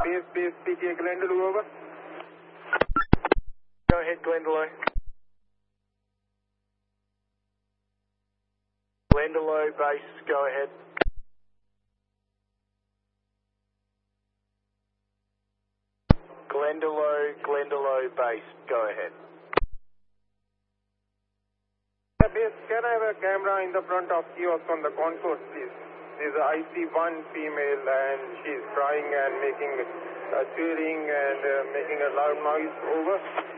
Base PTA Glendalough, over. Go ahead, Glendalough. Glendalough base, go ahead. Glendalough base, go ahead. Base, can I have a camera in the front of kiosk on the concourse, please? There's I see one female and she's crying and making cheering and making a loud noise, over.